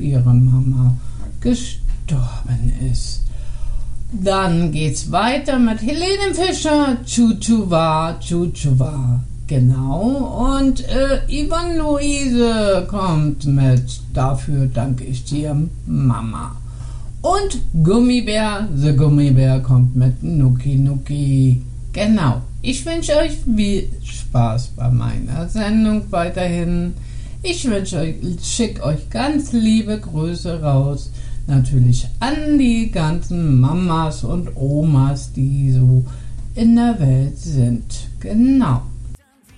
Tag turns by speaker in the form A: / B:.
A: ihre Mama gestorben ist. Dann geht's weiter mit Helene Fischer, Chuchuwa, Chuchuwa. Genau, und Yvonne Luise kommt mit Dafür danke ich dir, Mama. Und Gummibär, The Gummibär kommt mit Nuki Nuki. Genau, ich wünsche euch viel Spaß bei meiner Sendung weiterhin. Ich schicke euch ganz liebe Grüße raus. Natürlich an die ganzen Mamas und Omas, die so in der Welt sind. Genau.